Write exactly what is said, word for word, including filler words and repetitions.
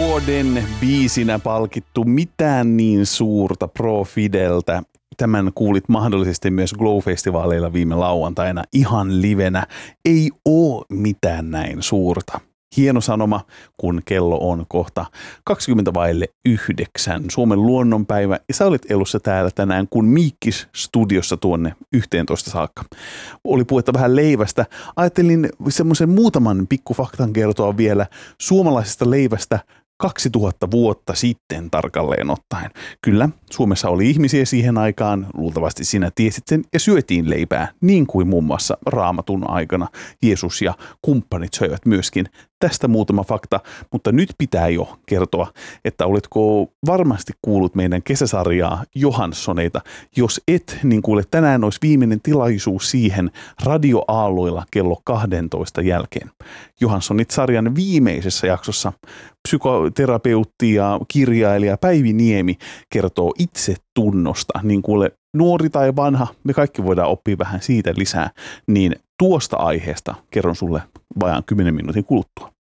vuoden biisinä palkittu Mitään niin suurta Pro Fideltä. Tämän kuulit mahdollisesti myös Glow-festivaaleilla viime lauantaina ihan livenä. Ei oo mitään näin suurta. Hieno sanoma, kun kello on kohta kaksikymmentä vaille yhdeksän. Suomen luonnonpäivä ja sä olit elossa täällä tänään kun Miikkis studiossa tuonne yhteentoista saakka. Oli puhetta vähän leivästä. Ajattelin semmoisen muutaman pikkufaktan kertoa vielä suomalaisesta leivästä kaksituhatta vuotta sitten tarkalleen ottaen. Kyllä, Suomessa oli ihmisiä siihen aikaan, luultavasti sinä tiesit sen, ja syötiin leipää, niin kuin muun muassa Raamatun aikana Jeesus ja kumppanit söivät myöskin. Tästä muutama fakta, mutta nyt pitää jo kertoa, että oletko varmasti kuullut meidän kesäsarjaa Johanssoneita. Jos et, niin kuule, tänään olisi viimeinen tilaisuus siihen radioaalloilla kello kaksitoista jälkeen. Johanssonit-sarjan viimeisessä jaksossa psykoterapeutti ja kirjailija Päivi Niemi kertoo itsetunnosta. Niin kuule, nuori tai vanha, me kaikki voidaan oppia vähän siitä lisää, niin tuosta aiheesta kerron sulle vajaan kymmenen minuutin kuluttua.